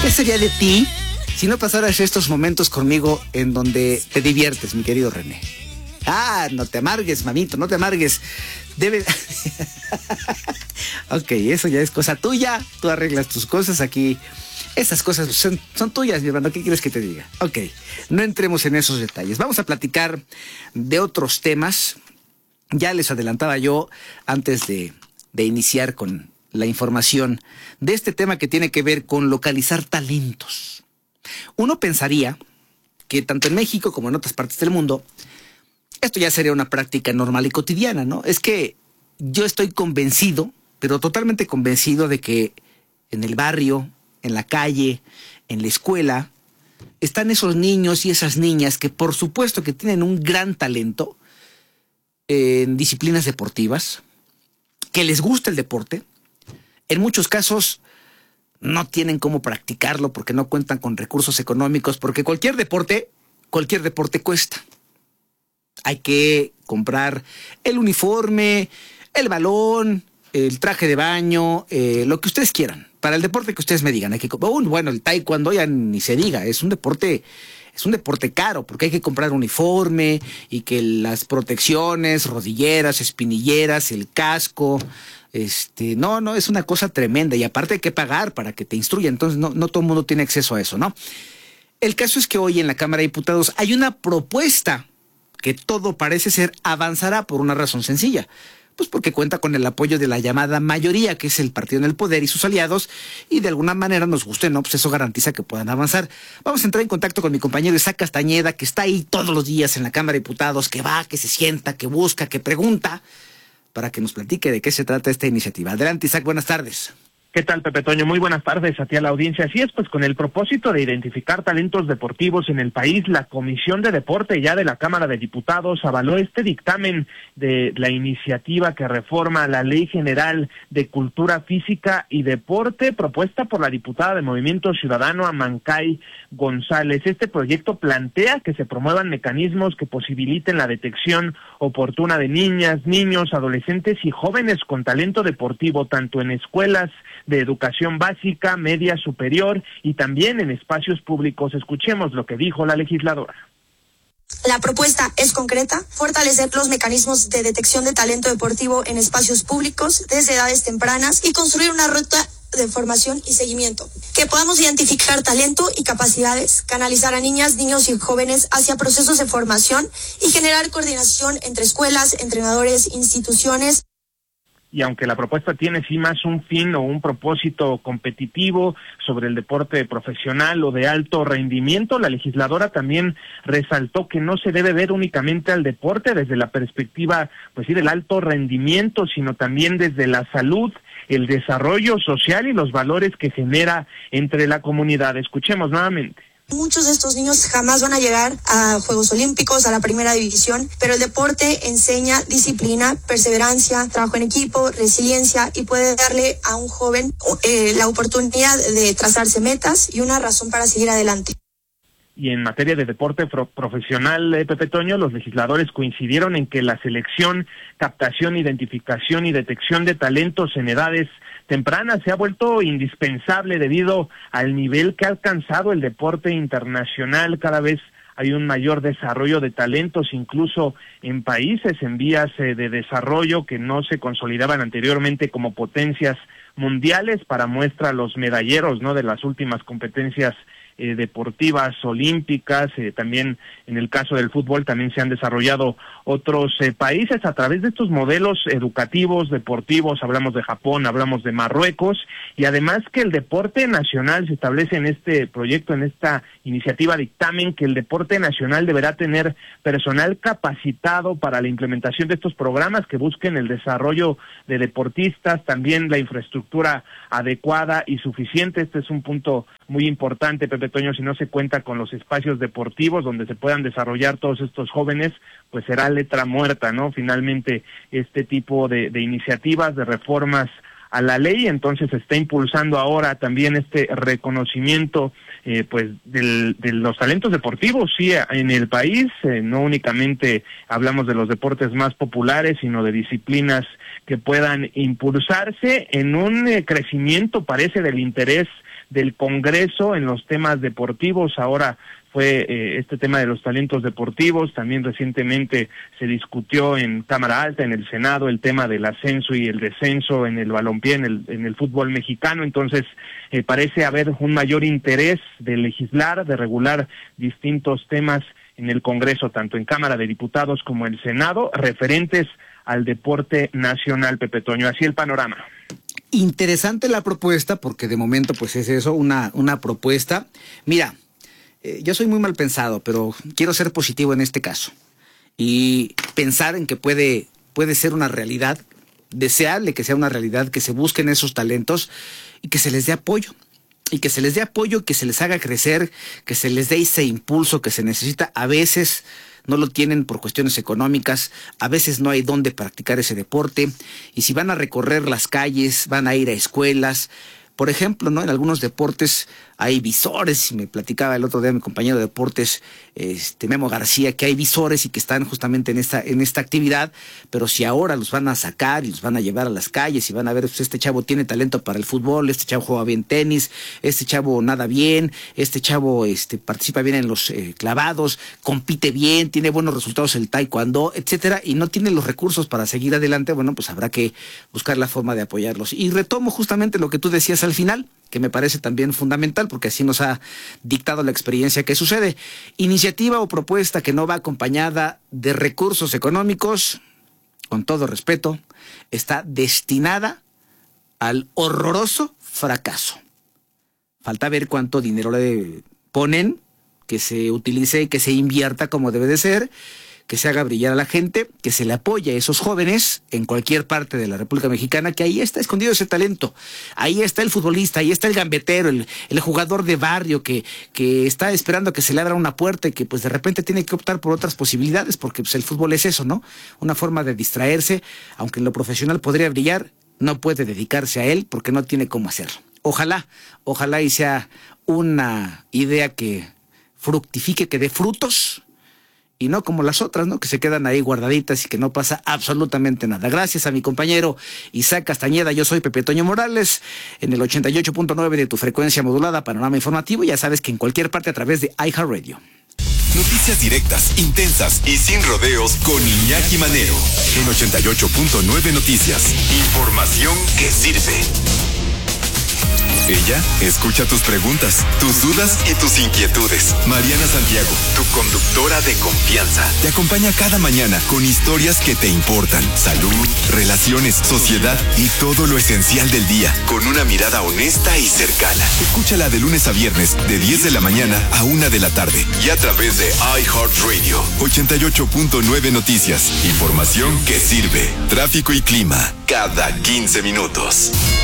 ¿Qué sería de ti si no pasaras estos momentos conmigo en donde te diviertes, mi querido René? No te amargues, mamito, no te amargues. Ok, eso ya es cosa tuya. Tú arreglas tus cosas aquí. Esas cosas son tuyas, mi hermano. ¿Qué quieres que te diga? Ok, no entremos en esos detalles. Vamos a platicar de otros temas. Ya les adelantaba yo antes de iniciar con la información de este tema que tiene que ver con localizar talentos. Uno pensaría que tanto en México como en otras partes del mundo, esto ya sería una práctica normal y cotidiana, ¿no? Es que yo estoy convencido, pero totalmente convencido de que en el barrio, en la calle, en la escuela, están esos niños y esas niñas que por supuesto que tienen un gran talento en disciplinas deportivas, que les gusta el deporte. En muchos casos no tienen cómo practicarlo porque no cuentan con recursos económicos, porque cualquier deporte cuesta. Hay que comprar el uniforme, el balón, el traje de baño, lo que ustedes quieran. Para el deporte que ustedes me digan, hay que bueno, el taekwondo ya ni se diga, es un deporte caro, porque hay que comprar uniforme y que las protecciones, rodilleras, espinilleras, el casco, no, es una cosa tremenda, y aparte hay que pagar para que te instruya, entonces no todo el mundo tiene acceso a eso, ¿no? El caso es que hoy en la Cámara de Diputados hay una propuesta que todo parece ser avanzará por una razón sencilla. Pues porque cuenta con el apoyo de la llamada mayoría, que es el partido en el poder y sus aliados, y de alguna manera, nos guste o no, pues eso garantiza que puedan avanzar. Vamos a entrar en contacto con mi compañero Isaac Castañeda, que está ahí todos los días en la Cámara de Diputados, que va, que se sienta, que busca, que pregunta, para que nos platique de qué se trata esta iniciativa. Adelante, Isaac, buenas tardes. ¿Qué tal, Pepe Toño? Muy buenas tardes a ti, a la audiencia. Así es, pues con el propósito de identificar talentos deportivos en el país, la Comisión de Deporte ya de la Cámara de Diputados avaló este dictamen de la iniciativa que reforma la Ley General de Cultura Física y Deporte, propuesta por la diputada de Movimiento Ciudadano, Amancay González. Este proyecto plantea que se promuevan mecanismos que posibiliten la detección oportuna de niñas, niños, adolescentes y jóvenes con talento deportivo, tanto en escuelas de educación básica, media, superior y también en espacios públicos. Escuchemos lo que dijo la legisladora. La propuesta es concreta: fortalecer los mecanismos de detección de talento deportivo en espacios públicos desde edades tempranas y construir una ruta de formación y seguimiento, que podamos identificar talento y capacidades, canalizar a niñas, niños y jóvenes hacia procesos de formación y generar coordinación entre escuelas, entrenadores, instituciones. Y aunque la propuesta tiene sí más un fin o un propósito competitivo sobre el deporte profesional o de alto rendimiento, la legisladora también resaltó que no se debe ver únicamente al deporte desde la perspectiva, pues sí, del alto rendimiento, sino también desde la salud, el desarrollo social y los valores que genera entre la comunidad. Escuchemos nuevamente. Muchos de estos niños jamás van a llegar a Juegos Olímpicos, a la primera división, pero el deporte enseña disciplina, perseverancia, trabajo en equipo, resiliencia y puede darle a un joven la oportunidad de trazarse metas y una razón para seguir adelante. Y en materia de deporte profesional, Pepe Toño, los legisladores coincidieron en que la selección, captación, identificación y detección de talentos en edades tempranas se ha vuelto indispensable debido al nivel que ha alcanzado el deporte internacional. Cada vez hay un mayor desarrollo de talentos, incluso en países en vías de desarrollo que no se consolidaban anteriormente como potencias mundiales. Para muestra los medalleros, ¿no?, de las últimas competencias deportivas olímpicas. También en el caso del fútbol también se han desarrollado otros países a través de estos modelos educativos, deportivos. Hablamos de Japón, hablamos de Marruecos, y además que el deporte nacional, se establece en este proyecto, en esta iniciativa dictamen, que el deporte nacional deberá tener personal capacitado para la implementación de estos programas que busquen el desarrollo de deportistas, también la infraestructura adecuada y suficiente. Este es un punto muy importante, Pepe Toño. Si no se cuenta con los espacios deportivos donde se puedan desarrollar todos estos jóvenes, pues será letra muerta, ¿no? Finalmente, este tipo de iniciativas, de reformas a la ley, entonces se está impulsando ahora también este reconocimiento pues de los talentos deportivos, sí, en el país. No únicamente hablamos de los deportes más populares, sino de disciplinas que puedan impulsarse en un crecimiento, parece, del interés del Congreso en los temas deportivos. Ahora fue este tema de los talentos deportivos. También recientemente se discutió en Cámara Alta, en el Senado, el tema del ascenso y el descenso en el balompié, en el fútbol mexicano. Entonces, parece haber un mayor interés de legislar, de regular distintos temas en el Congreso, tanto en Cámara de Diputados como en el Senado, referentes al deporte nacional, Pepe Toño. Así el panorama. Interesante la propuesta, porque de momento pues es eso, una propuesta. Mira, yo soy muy mal pensado, pero quiero ser positivo en este caso y pensar en que puede ser una realidad, deseable que sea una realidad, que se busquen esos talentos y que se les dé apoyo. Y que se les dé apoyo, que se les haga crecer, que se les dé ese impulso que se necesita. A veces no lo tienen por cuestiones económicas, a veces no hay dónde practicar ese deporte, y si van a recorrer las calles, van a ir a escuelas. Por ejemplo, ¿no? En algunos deportes hay visores, me platicaba el otro día mi compañero de deportes, Memo García, que hay visores y que están justamente en esta actividad, pero si ahora los van a sacar y los van a llevar a las calles y van a ver, pues este chavo tiene talento para el fútbol, este chavo juega bien tenis, este chavo nada bien, este chavo participa bien en los clavados, compite bien, tiene buenos resultados en el taekwondo, etcétera, y no tiene los recursos para seguir adelante, bueno, pues habrá que buscar la forma de apoyarlos. Y retomo justamente lo que tú decías al final, que me parece también fundamental, porque así nos ha dictado la experiencia que sucede. Iniciativa o propuesta que no va acompañada de recursos económicos, con todo respeto, está destinada al horroroso fracaso. Falta ver cuánto dinero le ponen, que se utilice, que se invierta como debe de ser, que se haga brillar a la gente, que se le apoye a esos jóvenes en cualquier parte de la República Mexicana, que ahí está escondido ese talento, ahí está el futbolista, ahí está el gambetero, el jugador de barrio que está esperando que se le abra una puerta y que pues de repente tiene que optar por otras posibilidades, porque pues el fútbol es eso, ¿no? Una forma de distraerse, aunque en lo profesional podría brillar, no puede dedicarse a él porque no tiene cómo hacerlo. Ojalá y sea una idea que fructifique, que dé frutos, y no como las otras, ¿no? Que se quedan ahí guardaditas y que no pasa absolutamente nada. Gracias a mi compañero Isaac Castañeda, yo soy Pepe Toño Morales, en el 88.9 de tu frecuencia modulada, Panorama Informativo. Ya sabes que en cualquier parte a través de iHeartRadio. Noticias directas, intensas y sin rodeos con Iñaki Manero. En 88.9 Noticias. Información que sirve. Ella escucha tus preguntas, tus dudas y tus inquietudes. Mariana Santiago, tu conductora de confianza, te acompaña cada mañana con historias que te importan. Salud, relaciones, sociedad y todo lo esencial del día, con una mirada honesta y cercana. Escúchala de lunes a viernes, de 10 de la mañana a 1 de la tarde. Y a través de iHeartRadio. 88.9 Noticias. Información que sirve. Tráfico y clima cada 15 minutos.